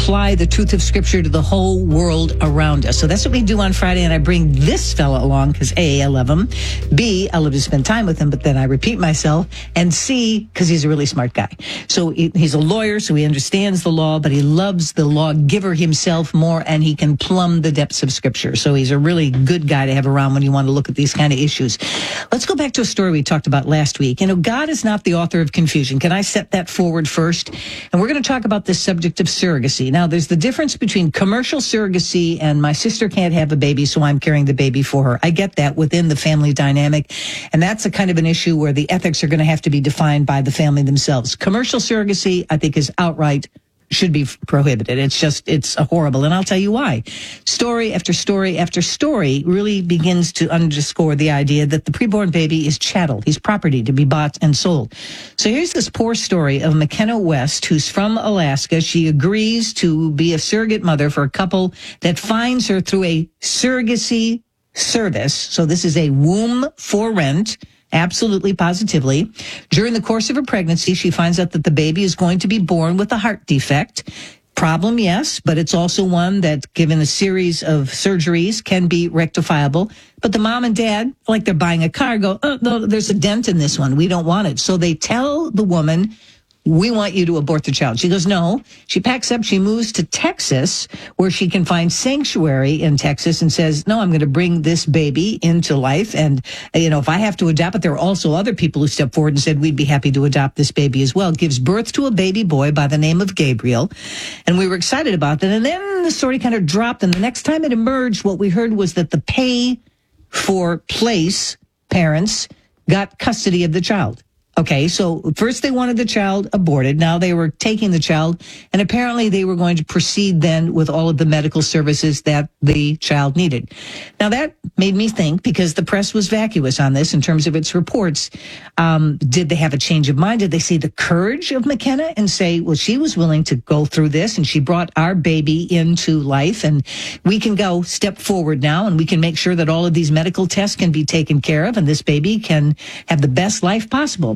apply the truth of Scripture to the whole world around us. So that's what we do on Friday, and I bring this fella along because A, I love him, B, I love to spend time with him, but then I repeat myself, and C, because he's a really smart guy. So he's a lawyer, so he understands the law, but he loves the lawgiver himself more, and he can plumb the depths of Scripture. So he's a really good guy to have around when you want to look at these kind of issues. Let's go back to a story we talked about last week. God is not the author of confusion. Can I set that forward first? And we're going to talk about this subject of surrogacy. Now, there's the difference between commercial surrogacy and my sister can't have a baby, so I'm carrying the baby for her. I get that within the family dynamic, and that's a kind of an issue where the ethics are going to have to be defined by the family themselves. Commercial surrogacy, I think, is outright should be prohibited. It's horrible. And I'll tell you why. Story after story after story really begins to underscore the idea that the preborn baby is chattel. He's property to be bought and sold. So here's this poor story of McKenna West, who's from Alaska. She agrees to be a surrogate mother for a couple that finds her through a surrogacy service. So this is a womb for rent. Absolutely, positively. During the course of her pregnancy, she finds out that the baby is going to be born with a heart defect. Problem, yes, but it's also one that, given a series of surgeries, can be rectifiable. But the mom and dad, like they're buying a car, go, oh, no, there's a dent in this one. We don't want it. So they tell the woman, we want you to abort the child. She goes, no. She packs up. She moves to Texas, where she can find sanctuary in Texas, and says, no, I'm going to bring this baby into life. And, if I have to adopt it, there are also other people who stepped forward and said, we'd be happy to adopt this baby as well. Gives birth to a baby boy by the name of Gabriel. And we were excited about that. And then the story kind of dropped. And the next time it emerged, what we heard was that the pay for place parents got custody of the child. Okay, so first they wanted the child aborted. Now they were taking the child, and apparently they were going to proceed then with all of the medical services that the child needed. Now that made me think, because the press was vacuous on this in terms of its reports, did they have a change of mind? Did they see the courage of McKenna and say, well, she was willing to go through this, and she brought our baby into life, and we can go step forward now, and we can make sure that all of these medical tests can be taken care of, and this baby can have the best life possible?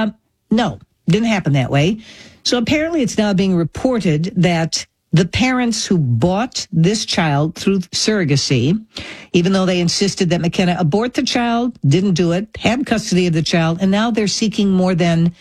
No, didn't happen that way. So apparently it's now being reported that the parents who bought this child through surrogacy, even though they insisted that McKenna abort the child, didn't do it, had custody of the child, and now they're seeking more than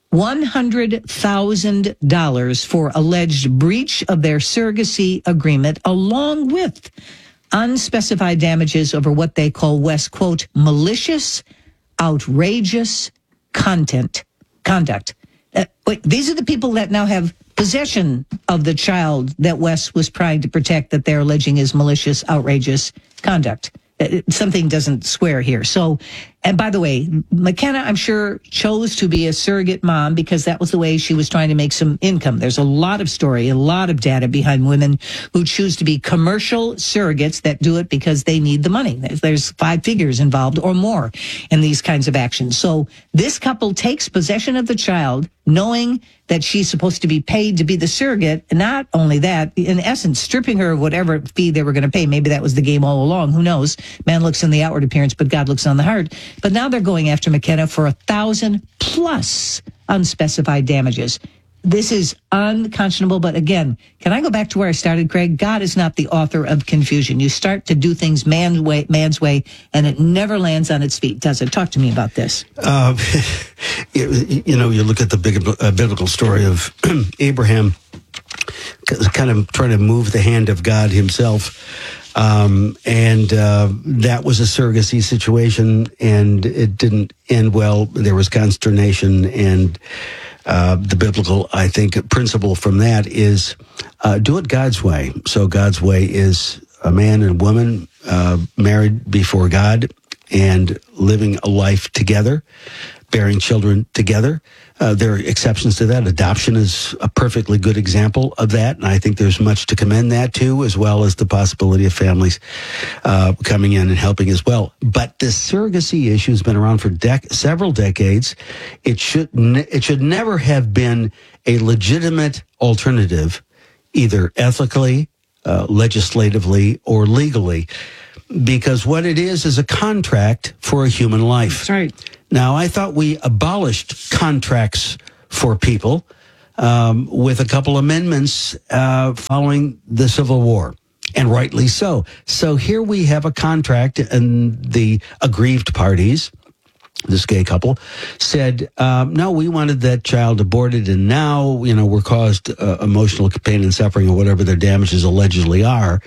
$100,000 for alleged breach of their surrogacy agreement, along with unspecified damages over what they call, West, quote, malicious, outrageous conduct. These are the people that now have possession of the child that Wes was trying to protect, that they're alleging is malicious, outrageous conduct. Something doesn't square here. So, and by the way, McKenna, I'm sure, chose to be a surrogate mom because that was the way she was trying to make some income. There's a lot of story, a lot of data behind women who choose to be commercial surrogates that do it because they need the money. There's 5 figures involved or more in these kinds of actions. So this couple takes possession of the child knowing that she's supposed to be paid to be the surrogate. And not only that, in essence, stripping her of whatever fee they were going to pay. Maybe that was the game all along. Who knows? Man looks on the outward appearance, but God looks on the heart. But now they're going after McKenna for 1,000 plus unspecified damages. This is unconscionable. But again, can I go back to where I started, Craig? God is not the author of confusion. You start to do things man's way, and it never lands on its feet, does it? Talk to me about this. You look at the big biblical story of Abraham, kind of trying to move the hand of God himself. That was a surrogacy situation, and it didn't end well. There was consternation, and the biblical, I think, principle from that is do it God's way. So God's way is a man and woman married before God and living a life together, bearing children together. There are exceptions to that. Adoption is a perfectly good example of that, and I think there's much to commend that to, as well as the possibility of families coming in and helping as well. But this surrogacy issue has been around for several decades. It should never have been a legitimate alternative, either ethically, legislatively, or legally, because what it is a contract for a human life. That's right. Now, I thought we abolished contracts for people with a couple amendments following the Civil War. And rightly so. So here we have a contract, and the aggrieved parties, this gay couple, said, no, we wanted that child aborted, and now, we're caused emotional pain and suffering or whatever their damages allegedly are,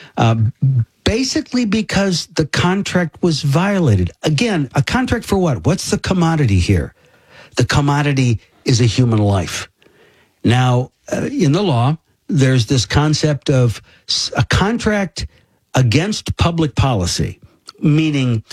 basically because the contract was violated. Again, a contract for what? What's the commodity here? The commodity is a human life. Now, in the law, there's this concept of a contract against public policy, meaning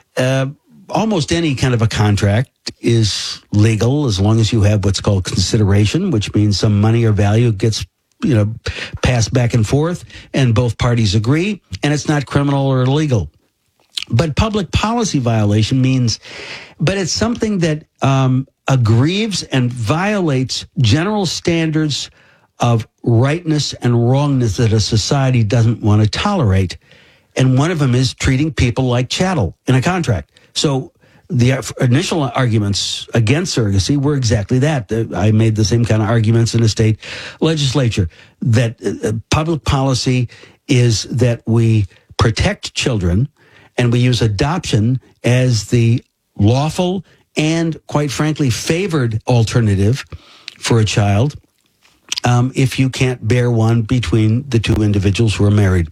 almost any kind of a contract is legal as long as you have what's called consideration, which means some money or value gets passed back and forth, and both parties agree, and it's not criminal or illegal. But public policy violation means, but it's something that aggrieves and violates general standards of rightness and wrongness that a society doesn't want to tolerate. And one of them is treating people like chattel in a contract. So the initial arguments against surrogacy were exactly that. I made the same kind of arguments in the state legislature, that public policy is that we protect children and we use adoption as the lawful and, quite frankly, favored alternative for a child if you can't bear one between the two individuals who are married.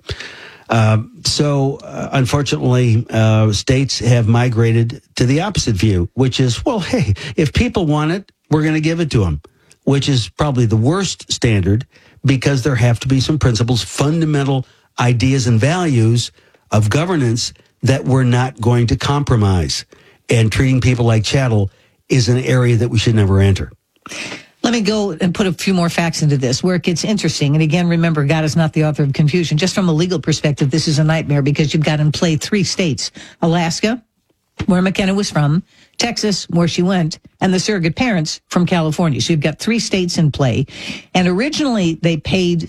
So, unfortunately, states have migrated to the opposite view, which is, well, hey, if people want it, we're going to give it to them, which is probably the worst standard, because there have to be some principles, fundamental ideas and values of governance that we're not going to compromise. And treating people like chattel is an area that we should never enter. Let me go and put a few more facts into this where it gets interesting. And again, remember, God is not the author of confusion. Just from a legal perspective, this is a nightmare because you've got in play 3 states: Alaska, where McKenna was from, Texas, where she went, and the surrogate parents from California. So you've got 3 states in play. And originally they paid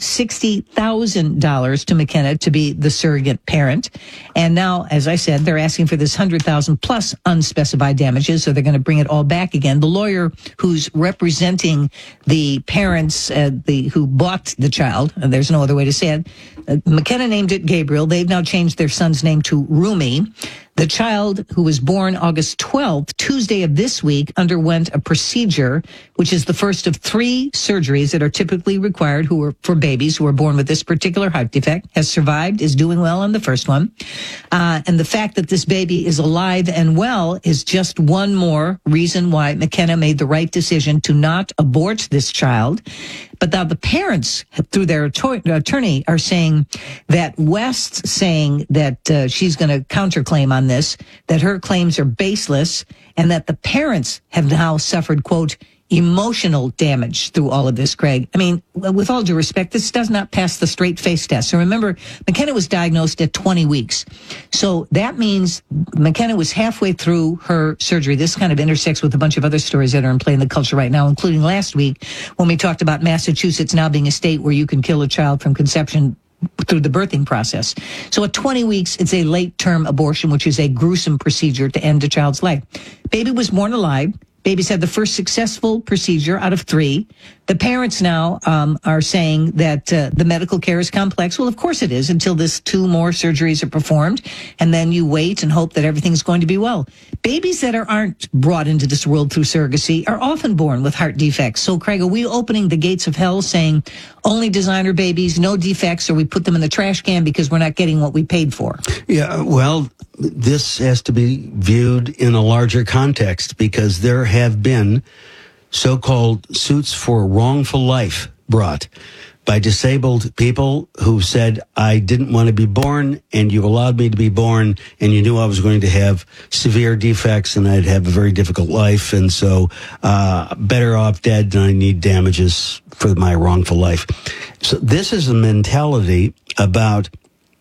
$60,000 to McKenna to be the surrogate parent. And now, as I said, they're asking for this $100,000 plus unspecified damages. So they're going to bring it all back again. The lawyer who's representing the parents, who bought the child, and there's no other way to say it, McKenna named it Gabriel. They've now changed their son's name to Rumi. The child, who was born August 12th, Tuesday of this week, underwent a procedure, which is the first of 3 surgeries that are typically required for babies who are born with this particular heart defect, has survived, is doing well on the first one. And the fact that this baby is alive and well is just one more reason why McKenna made the right decision to not abort this child. But now the parents, through their attorney, are saying that West's saying that she's going to counterclaim on this, that her claims are baseless, and that the parents have now suffered, quote, emotional damage through all of this, Craig. I mean, with all due respect, this does not pass the straight face test. So remember, McKenna was diagnosed at 20 weeks. So that means McKenna was halfway through her surgery. This kind of intersects with a bunch of other stories that are in play in the culture right now, including last week when we talked about Massachusetts now being a state where you can kill a child from conception through the birthing process. So at 20 weeks, it's a late-term abortion, which is a gruesome procedure to end a child's life. Baby was born alive. Babies had the first successful procedure out of 3. The parents now are saying that the medical care is complex. Well, of course it is, until this 2 more surgeries are performed, and then you wait and hope that everything's going to be well. Babies that aren't brought into this world through surrogacy are often born with heart defects. So, Craig, are we opening the gates of hell saying only designer babies, no defects, or we put them in the trash can because we're not getting what we paid for? Yeah, well, this has to be viewed in a larger context, because there have been so-called suits for wrongful life brought by disabled people who said, I didn't want to be born, and you allowed me to be born, and you knew I was going to have severe defects and I'd have a very difficult life, and so better off dead than I need damages for my wrongful life. So this is a mentality about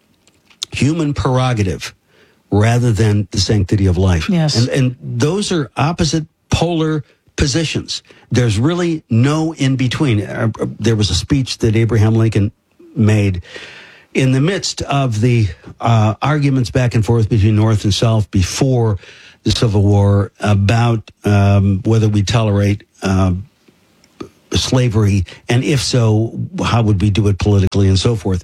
human prerogative rather than the sanctity of life. Yes. And those are opposite polar positions. There's really no in between. There was a speech that Abraham Lincoln made in the midst of the arguments back and forth between North and South before the Civil War about whether we tolerate slavery? And if so, how would we do it politically and so forth?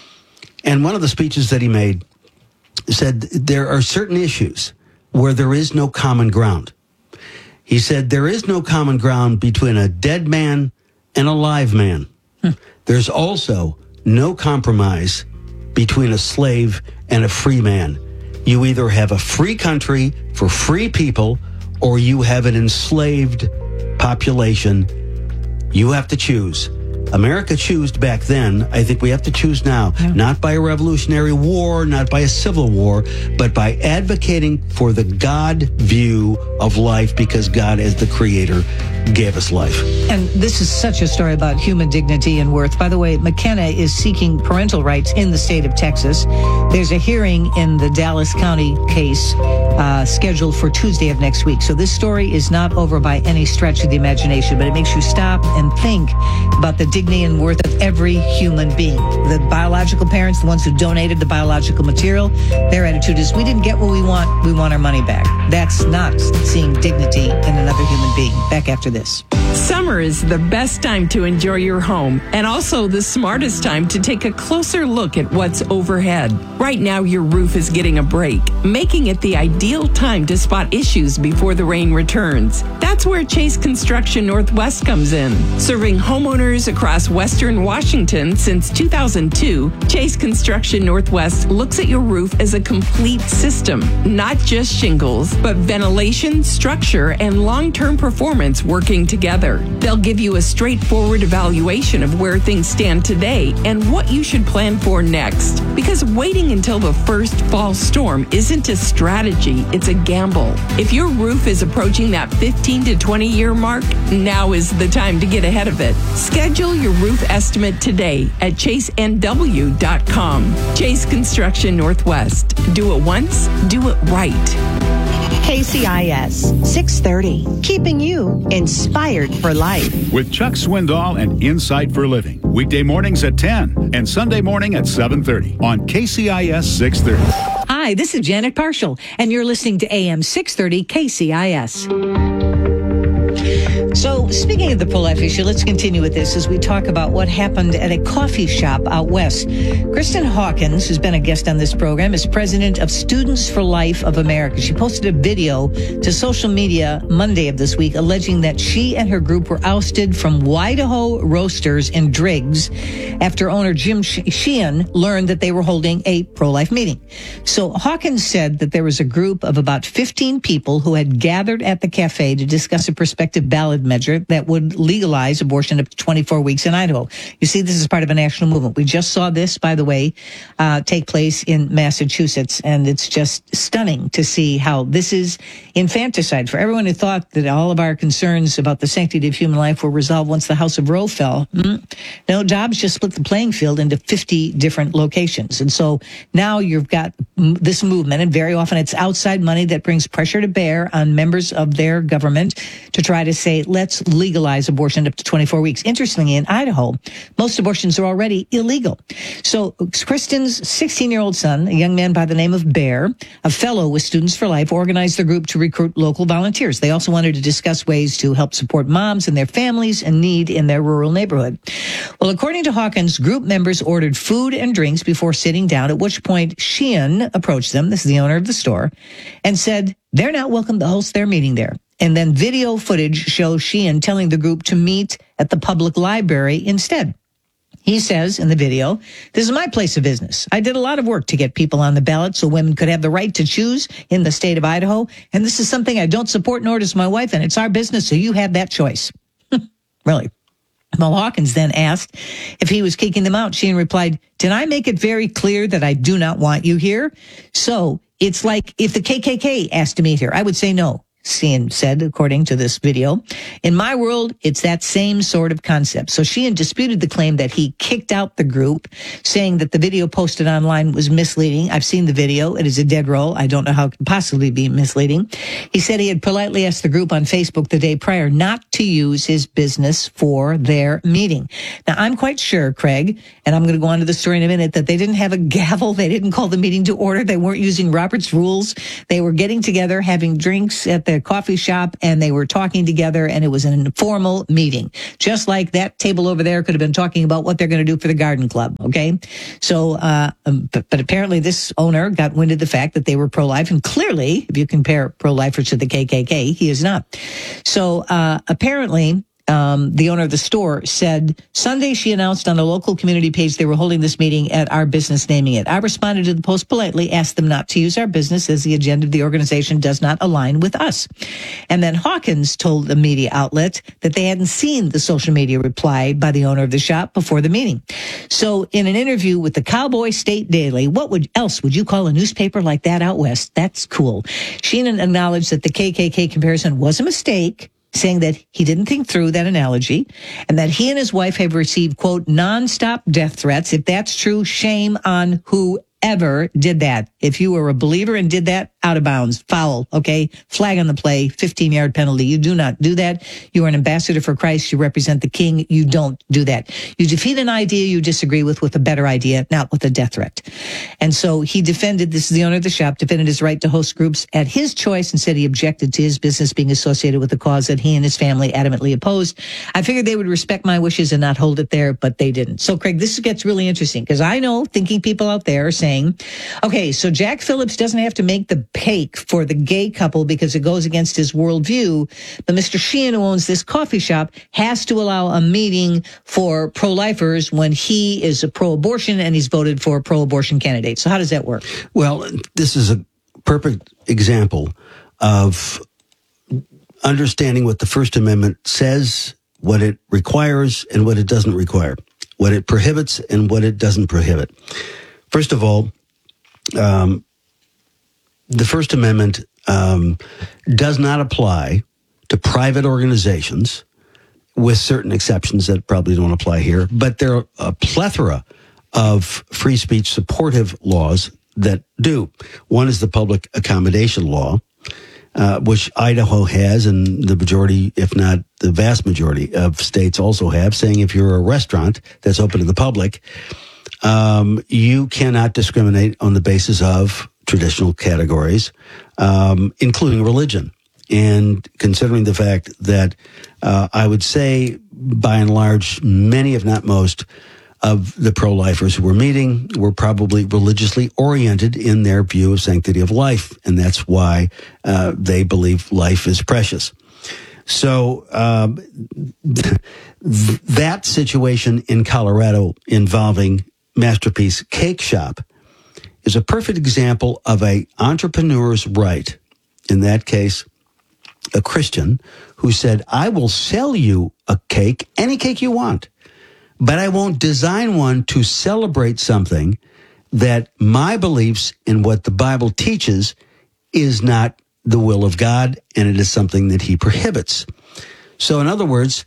And one of the speeches that he made said there are certain issues where there is no common ground. He said there is no common ground between a dead man and a live man. There's also no compromise between a slave and a free man. You either have a free country for free people or you have an enslaved population. You have to choose. America chose back then. I think we have to choose now, not by a revolutionary war, not by a civil war, but by advocating for the God view of life, because God, as the creator, gave us life. And this is such a story about human dignity and worth. By the way, McKenna is seeking parental rights in the state of Texas. There's a hearing in the Dallas County case scheduled for Tuesday of next week. So this story is not over by any stretch of the imagination, but it makes you stop and think about the dignity and worth of every human being. The biological parents, the ones who donated the biological material, their attitude is, we didn't get what we want our money back. That's not seeing dignity in another human being. Back after this. Summer is the best time to enjoy your home, and also the smartest time to take a closer look at what's overhead. Right now, your roof is getting a break, making it the ideal time to spot issues before the rain returns. That's where Chase Construction Northwest comes in. Serving homeowners across Western Washington since 2002, Chase Construction Northwest looks at your roof as a complete system, not just shingles, but ventilation, structure, and long-term performance working together. They'll give you a straightforward evaluation of where things stand today and what you should plan for next. Because waiting until the first fall storm isn't a strategy, it's a gamble. If your roof is approaching that 15 to 20 year mark, now is the time to get ahead of it. Schedule your roof estimate today at chasenw.com. Chase Construction Northwest. Do it once, do it right. KCIS 630, keeping you inspired for life. With Chuck Swindoll and Insight for Living. Weekday mornings at 10 and Sunday morning at 7:30 on KCIS 630. Hi, this is Janet Parshall, and you're listening to AM 630 KCIS. So, speaking of the pro-life issue, let's continue with this as we talk about what happened at a coffee shop out west. Kristen Hawkins, who's been a guest on this program, is president of Students for Life of America. She posted a video to social media Monday of this week alleging that she and her group were ousted from Idaho Roasters in Driggs after owner Jim Sheehan learned that they were holding a pro-life meeting. So Hawkins said that there was a group of about 15 people who had gathered at the cafe to discuss a prospective ballot measure that would legalize abortion up to 24 weeks in Idaho. You see, this is part of a national movement. We just saw this, by the way, take place in Massachusetts, and it's just stunning to see how this is infanticide. For everyone who thought that all of our concerns about the sanctity of human life were resolved once the House of Roe fell, no, Dobbs just split the playing field into 50 different locations. And so now you've got this movement, and very often it's outside money that brings pressure to bear on members of their government to try to say, let's legalize abortion up to 24 weeks. Interestingly, in Idaho, most abortions are already illegal. So Kristen's 16-year-old son, a young man by the name of Bear, a fellow with Students for Life, organized the group to recruit local volunteers. They also wanted to discuss ways to help support moms and their families in need in their rural neighborhood. Well, according to Hawkins, group members ordered food and drinks before sitting down, at which point Sheehan approached them, this is the owner of the store, and said they're not welcome to host their meeting there. And then video footage shows Sheehan telling the group to meet at the public library instead. He says in the video, this is my place of business. I did a lot of work to get people on the ballot so women could have the right to choose in the state of Idaho. And this is something I don't support, nor does my wife, and it's our business, so you have that choice. Really? Well, Hawkins then asked if he was kicking them out. Sheehan replied, did I make it very clear that I do not want you here? So it's like if the KKK asked to meet here, I would say no. Sheehan said, according to this video. In my world, it's that same sort of concept. So Sheehan disputed the claim that he kicked out the group, saying that the video posted online was misleading. I've seen the video. It is a dead roll. I don't know how it could possibly be misleading. He said he had politely asked the group on Facebook the day prior not to use his business for their meeting. Now, I'm quite sure, Craig, and I'm going to go on to the story in a minute, that they didn't have a gavel. They didn't call the meeting to order. They weren't using Robert's rules. They were getting together, having drinks at the a coffee shop and they were talking together, and it was an informal meeting. Just like that table over there could have been talking about what they're going to do for the garden club. Okay. So, but apparently this owner got wind of the fact that they were pro-life, and clearly, if you compare pro-lifers to the KKK, he is not. So, apparently, the owner of the store said, Sunday she announced on a local community page they were holding this meeting at our business, naming it. I responded to the post politely, asked them not to use our business as the agenda of the organization does not align with us. And then Hawkins told the media outlet that they hadn't seen the social media reply by the owner of the shop before the meeting. So in an interview with the Cowboy State Daily, what else would you call a newspaper like that out west? That's cool. Sheenan acknowledged that the KKK comparison was a mistake, saying that he didn't think through that analogy and that he and his wife have received, quote, nonstop death threats. If that's true, shame on whoever did that. If you were a believer and did that, out of bounds, foul, okay? Flag on the play, 15-yard penalty. You do not do that. You are an ambassador for Christ. You represent the King. You don't do that. You defeat an idea you disagree with a better idea, not with a death threat. And so he defended, this is the owner of the shop, defended his right to host groups at his choice and said he objected to his business being associated with a cause that he and his family adamantly opposed. I figured they would respect my wishes and not hold it there, but they didn't. So, Craig, this gets really interesting because I know thinking people out there are saying, okay, so Jack Phillips doesn't have to make the cake for the gay couple because it goes against his worldview, but Mr. Sheehan, who owns this coffee shop, has to allow a meeting for pro-lifers when he is a pro-abortion and he's voted for a pro-abortion candidate. So how does that work? Well, this is a perfect example of understanding what the First Amendment says, what it requires and what it doesn't require, what it prohibits and what it doesn't prohibit. First of all, the First Amendment does not apply to private organizations, with certain exceptions that probably don't apply here. But there are a plethora of free speech supportive laws that do. One is the public accommodation law, which Idaho has, and the majority, if not the vast majority of states also have, saying if you're a restaurant that's open to the public, you cannot discriminate on the basis of traditional categories, including religion. And considering the fact that I would say, by and large, many, if not most, of the pro-lifers who were meeting were probably religiously oriented in their view of sanctity of life, and that's why they believe life is precious. So that situation in Colorado involving Masterpiece Cake Shop is a perfect example of an entrepreneur's right. In that case, a Christian who said, I will sell you a cake, any cake you want, but I won't design one to celebrate something that my beliefs in what the Bible teaches is not the will of God, and it is something that he prohibits. So in other words,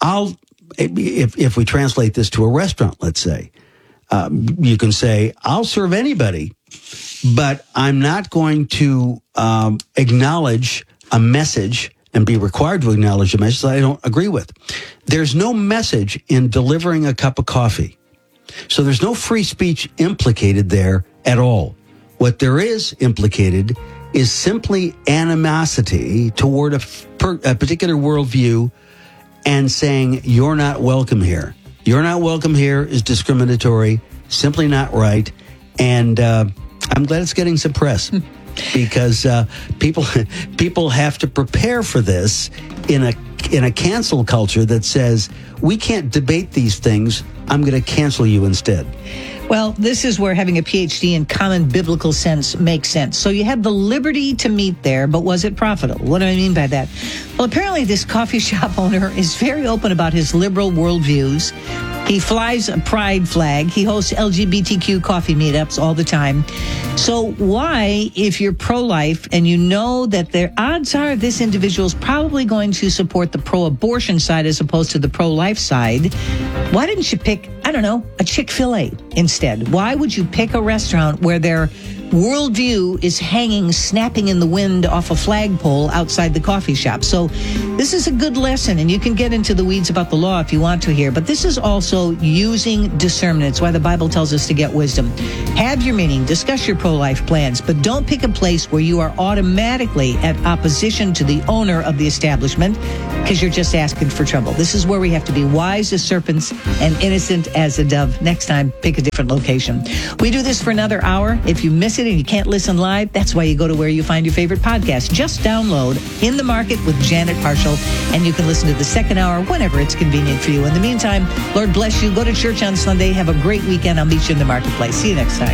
if we translate this to a restaurant, let's say, you can say, I'll serve anybody, but I'm not going to acknowledge a message and be required to acknowledge a message that I don't agree with. There's no message in delivering a cup of coffee. So there's no free speech implicated there at all. What there is implicated is simply animosity toward a particular worldview and saying, you're not welcome here. You're not welcome here is discriminatory, simply not right. And I'm glad it's getting some press because people have to prepare for this in a cancel culture that says, we can't debate these things. I'm going to cancel you instead. Well, this is where having a PhD in common biblical sense makes sense. So you had the liberty to meet there, but was it profitable? What do I mean by that? Well, apparently this coffee shop owner is very open about his liberal worldviews. He flies a pride flag. He hosts LGBTQ coffee meetups all the time. So why, if you're pro-life and you know that the odds are this individual is probably going to support the pro-abortion side as opposed to the pro-life side, why didn't you pick, I don't know, a Chick-fil-A instead? Why would you pick a restaurant where their worldview is hanging, snapping in the wind off a flagpole outside the coffee shop? So this is a good lesson, and you can get into the weeds about the law if you want to here, but this is also using discernment. It's why the Bible tells us to get wisdom. Have your meeting, discuss your pro-life plans, but don't pick a place where you are automatically at opposition to the owner of the establishment, because you're just asking for trouble. This is where we have to be wise as serpents and innocent as a dove. Next time, pick a different location. We do this for another hour. If you miss it and you can't listen live, that's why you go to where you find your favorite podcast. Just download In the Market with Janet Parshall, and you can listen to the second hour whenever it's convenient for you. In the meantime, Lord bless you. Go to church on Sunday. Have a great weekend. I'll meet you in the marketplace. See you next time.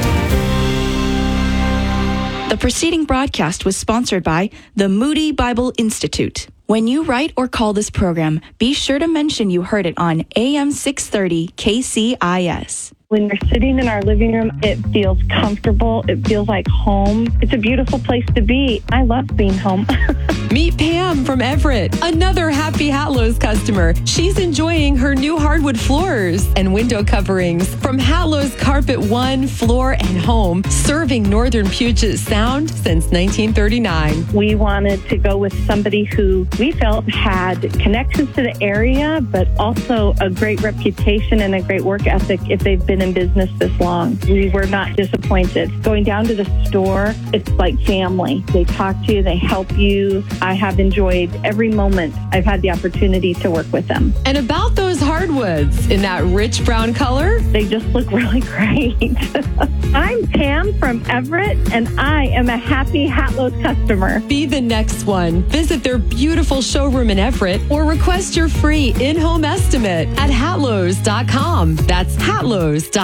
The preceding broadcast was sponsored by the Moody Bible Institute. When you write or call this program, be sure to mention you heard it on AM 630 KCIS. When you're sitting in our living room, it feels comfortable. It feels like home. It's a beautiful place to be. I love being home. Meet Pam from Everett, another happy Hatlo's customer. She's enjoying her new hardwood floors and window coverings from Hatlo's Carpet One Floor and Home, serving northern Puget Sound since 1939. We wanted to go with somebody who we felt had connections to the area, but also a great reputation and a great work ethic if they've been in business this long. We were not disappointed. Going down to the store, it's like family. They talk to you, they help you. I have enjoyed every moment I've had the opportunity to work with them. And about those hardwoods in that rich brown color, they just look really great. I'm Pam from Everett, and I am a happy Hatlo's customer. Be the next one. Visit their beautiful showroom in Everett or request your free in-home estimate at hatlos.com. That's hatlos.com.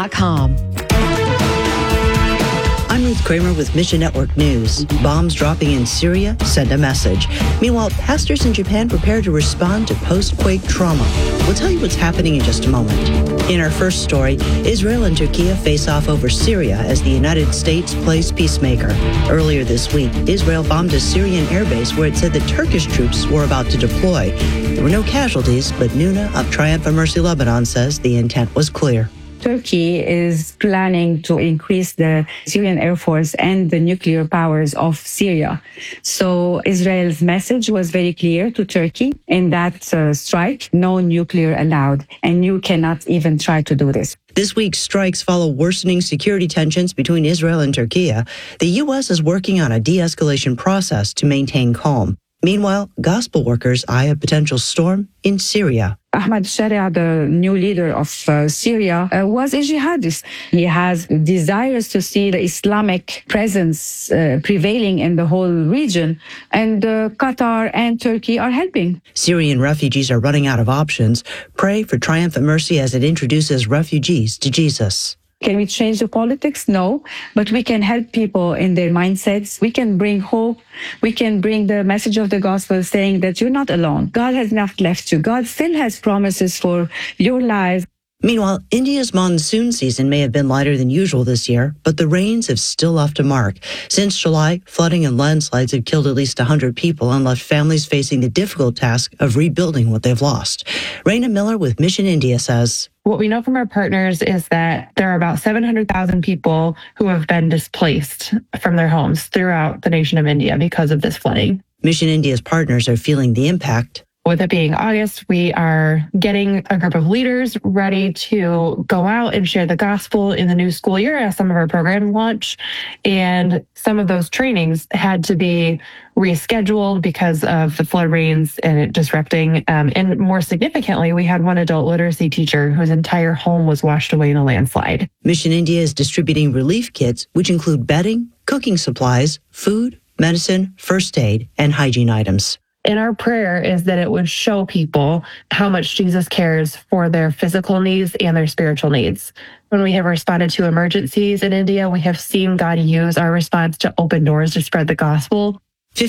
I'm Ruth Kramer with Mission Network News. Bombs dropping in Syria send a message. Meanwhile, pastors in Japan prepare to respond to post-quake trauma. We'll tell you what's happening in just a moment. In our first story, Israel and Turkey face off over Syria as the United States plays peacemaker. Earlier this week, Israel bombed a Syrian airbase where it said the Turkish troops were about to deploy. There were no casualties, but Nuna of Triumph for Mercy Lebanon says the intent was clear. Turkey is planning to increase the Syrian Air Force and the nuclear powers of Syria. So Israel's message was very clear to Turkey in that strike, no nuclear allowed, and you cannot even try to do this. This week's strikes follow worsening security tensions between Israel and Turkey. The U.S. is working on a de-escalation process to maintain calm. Meanwhile, gospel workers eye a potential storm in Syria. Ahmad Sharia, the new leader of Syria, was a jihadist. He has desires to see the Islamic presence prevailing in the whole region, and Qatar and Turkey are helping. Syrian refugees are running out of options. Pray for Triumph and Mercy as it introduces refugees to Jesus. Can we change the politics? No, but we can help people in their mindsets. We can bring hope. We can bring the message of the gospel saying that you're not alone. God has not left you. God still has promises for your life. Meanwhile, India's monsoon season may have been lighter than usual this year, but the rains have still left a mark. Since July, flooding and landslides have killed at least 100 people and left families facing the difficult task of rebuilding what they've lost. Raina Miller with Mission India says, what we know from our partners is that there are about 700,000 people who have been displaced from their homes throughout the nation of India because of this flooding. Mission India's partners are feeling the impact. With it being August, we are getting a group of leaders ready to go out and share the gospel in the new school year as some of our programs launch. And some of those trainings had to be rescheduled because of the flood rains and it disrupting. And more significantly, we had one adult literacy teacher whose entire home was washed away in a landslide. Mission India is distributing relief kits, which include bedding, cooking supplies, food, medicine, first aid, and hygiene items. And our prayer is that it would show people how much Jesus cares for their physical needs and their spiritual needs. When we have responded to emergencies in India, we have seen God use our response to open doors to spread the gospel.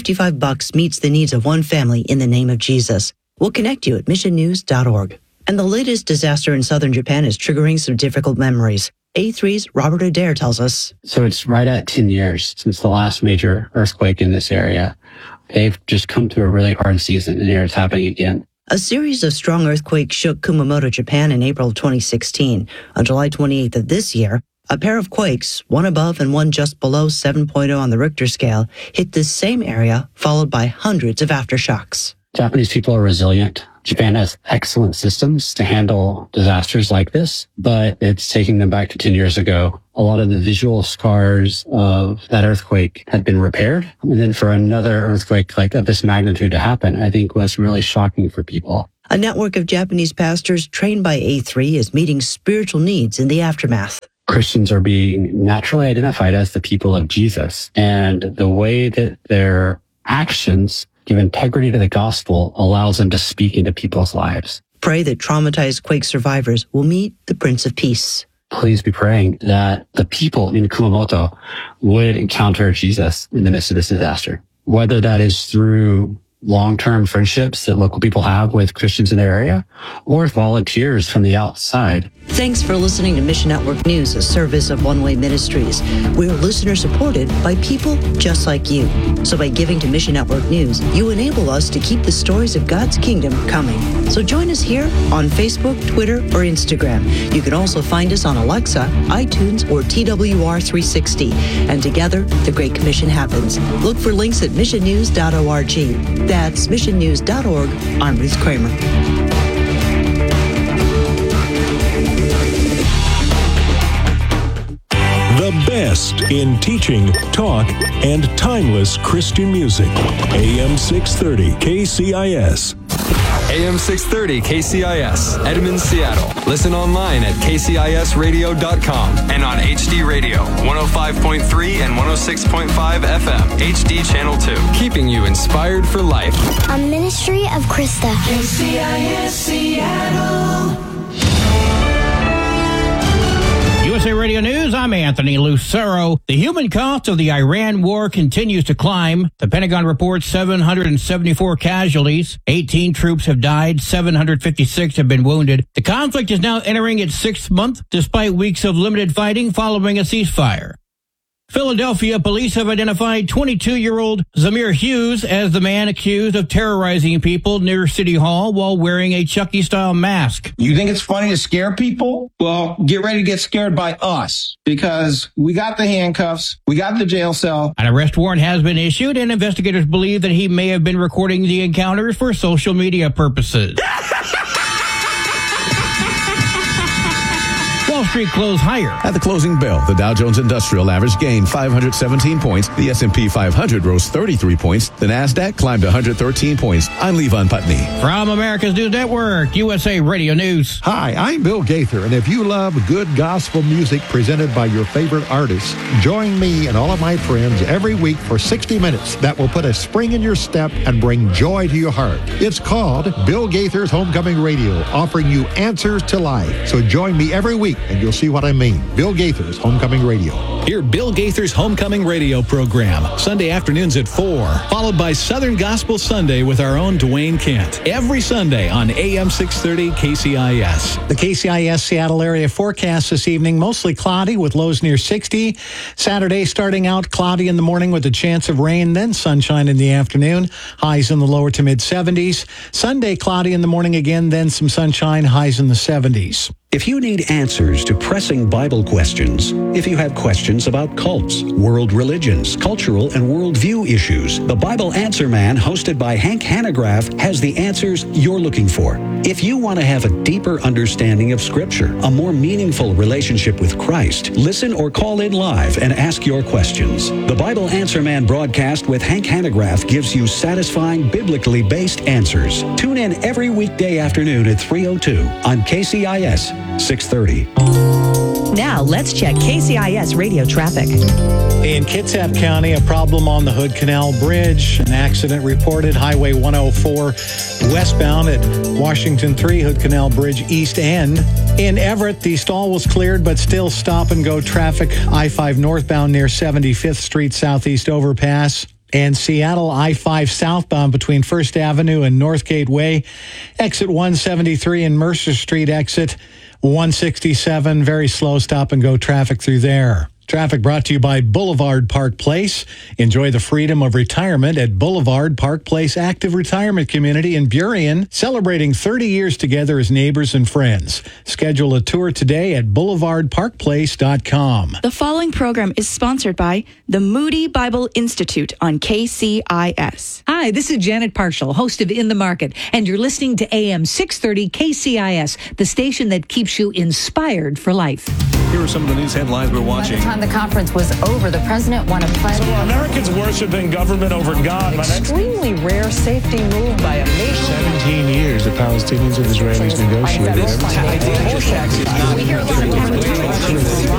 $55 meets the needs of one family in the name of Jesus. We'll connect you at missionnews.org. And the latest disaster in southern Japan is triggering some difficult memories. A3's Robert Adair tells us. So it's right at 10 years since the last major earthquake in this area. They've just come through a really hard season, and here it's happening again. A series of strong earthquakes shook Kumamoto, Japan in April of 2016. On July 28th of this year, a pair of quakes, one above and one just below 7.0 on the Richter scale, hit this same area, followed by hundreds of aftershocks. Japanese people are resilient. Japan has excellent systems to handle disasters like this, but it's taking them back to 10 years ago. A lot of the visual scars of that earthquake had been repaired. And then for another earthquake like of this magnitude to happen, I think was really shocking for people. A network of Japanese pastors trained by A3 is meeting spiritual needs in the aftermath. Christians are being naturally identified as the people of Jesus. And the way that their actions give integrity to the gospel allows them to speak into people's lives. Pray that traumatized quake survivors will meet the Prince of Peace. Please be praying that the people in Kumamoto would encounter Jesus in the midst of this disaster, whether that is through long-term friendships that local people have with Christians in their area or volunteers from the outside. Thanks for listening to Mission Network News, a service of One Way Ministries. We're listener-supported by people just like you. So by giving to Mission Network News, you enable us to keep the stories of God's kingdom coming. So join us here on Facebook, Twitter, or Instagram. You can also find us on Alexa, iTunes, or TWR360. And together, the Great Commission happens. Look for links at missionnews.org. That's missionnews.org. I'm Ruth Kramer. The best in teaching, talk, and timeless Christian music. AM 630 KCIS. AM 630 KCIS, Edmond, Seattle. Listen online at kcisradio.com and on HD Radio, 105.3 and 106.5 FM, HD Channel 2. Keeping you inspired for life. A ministry of Krista. KCIS Seattle. USA Radio News, I'm Anthony Lucero. The human cost of the Iran war continues to climb. The Pentagon reports 774 casualties. 18 troops have died. 756 have been wounded. The conflict is now entering its 6th month, despite weeks of limited fighting following a ceasefire. Philadelphia police have identified 22-year-old Zamir Hughes as the man accused of terrorizing people near City Hall while wearing a Chucky-style mask. You think it's funny to scare people? Well, get ready to get scared by us, because we got the handcuffs, we got the jail cell. An arrest warrant has been issued, and investigators believe that he may have been recording the encounters for social media purposes. Wall Street closed higher. At the closing bell, the Dow Jones Industrial Average gained 517 points. The S&P 500 rose 33 points. The NASDAQ climbed 113 points. I'm Levon Putney. From America's News Network, USA Radio News. Hi, I'm Bill Gaither, and if you love good gospel music presented by your favorite artists, join me and all of my friends every week for 60 minutes that will put a spring in your step and bring joy to your heart. It's called Bill Gaither's Homecoming Radio, offering you answers to life. So join me every week, and you'll see what I mean. Bill Gaither's Homecoming Radio. Hear Bill Gaither's Homecoming Radio program, Sunday afternoons at 4, followed by Southern Gospel Sunday with our own Dwayne Kent, every Sunday on AM 630 KCIS. The KCIS Seattle area forecast this evening, mostly cloudy with lows near 60. Saturday starting out cloudy in the morning with a chance of rain, then sunshine in the afternoon. Highs in the lower to mid 70s. Sunday cloudy in the morning again, then some sunshine, highs in the 70s. If you need answers to pressing Bible questions, if you have questions about cults, world religions, cultural and worldview issues, the Bible Answer Man, hosted by Hank Hanegraaff, has the answers you're looking for. If you want to have a deeper understanding of Scripture, a more meaningful relationship with Christ, listen or call in live and ask your questions. The Bible Answer Man broadcast with Hank Hanegraaff gives you satisfying, biblically based answers. Tune in every weekday afternoon at 3:02 on KCIS 630. Now let's check KCIS radio traffic. In Kitsap County, a problem on the Hood Canal Bridge. An accident reported Highway 104 westbound at Washington 3 Hood Canal Bridge East End. In Everett, the stall was cleared, but still stop-and-go traffic. I-5 northbound near 75th Street Southeast Overpass. And Seattle, I-5 southbound between First Avenue and Northgate Way. Exit 173 and Mercer Street exit 167. Very slow stop-and-go traffic through there. Traffic brought to you by Boulevard Park Place. Enjoy the freedom of retirement at Boulevard Park Place Active Retirement Community in Burien, celebrating 30 years together as neighbors and friends. Schedule a tour today at boulevardparkplace.com. The following program is sponsored by the Moody Bible Institute on KCIS. Hi, this is Janet Parshall, host of In the Market, and you're listening to AM 630 KCIS, the station that keeps you inspired for life. Here are some of the news headlines we're watching. By the time the conference was over, the president won a pledge. So Americans worshiping government over God. Extremely rare safety move by a nation. 17 years the Palestinians and Israelis negotiated.